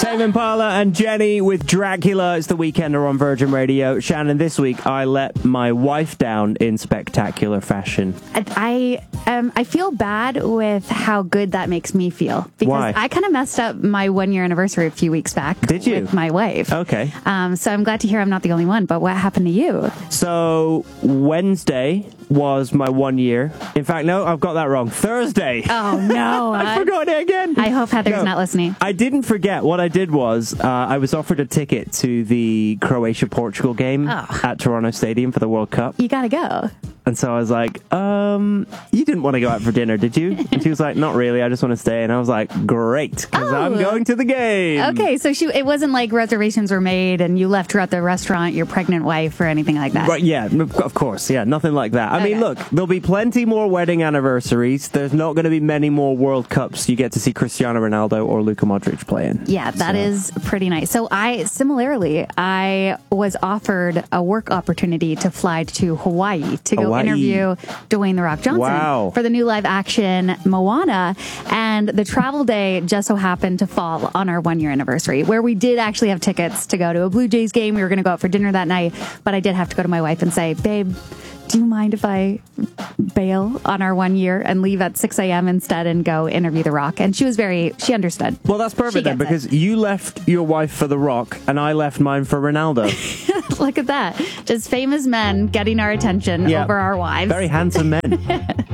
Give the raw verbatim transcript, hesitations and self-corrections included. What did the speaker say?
Tame Impala and Jenny with Dracula. It's the Weekender on Virgin Radio. Shannon, this week I let my wife down in spectacular fashion. I um, I feel bad with how good that makes me feel. Because Why? I kind of messed up my one-year anniversary a few weeks back. Did you? With my wife. Okay. Um, so I'm glad to hear I'm not the only one. But what happened to you? So Wednesday was my one year. In fact, no, I've got that wrong. Thursday. Oh, no. I forgot it again. I hope Heather's No, not listening. I didn't forget. What I did was uh, I was offered a ticket to the Croatia-Portugal game Oh. at Toronto Stadium for the World Cup. You got to go. And so I was like, um, you didn't want to go out for dinner, did you? And she was like, not really. I just want to stay. And I was like, great, because I'm Oh. going to the game. Okay, so she it wasn't like reservations were made and you left her at the restaurant, your pregnant wife, or anything like that. Right, yeah, of course. Yeah, nothing like that. I mean, Okay. look, there'll be plenty more wedding anniversaries. There's not going to be many more World Cups you get to see Cristiano Ronaldo or Luka Modric playing. Yeah, that So- is pretty nice. So I, similarly, I was offered a work opportunity to fly to Hawaii to go Hawaii. interview Dwayne The Rock Johnson Wow. for the new live action Moana. And the travel day just so happened to fall on our one year anniversary, where we did actually have tickets to go to a Blue Jays game. We were going to go out for dinner that night, but I did have to go to my wife and say, babe, do you mind if I bail on our one year and leave at six a.m. instead and go interview The Rock? And she was very, she understood. Well, that's She perfect then, gets it. because you left your wife for The Rock and I left mine for Ronaldo. Look at that. Just famous men getting our attention Yeah. over our wives. Very handsome men.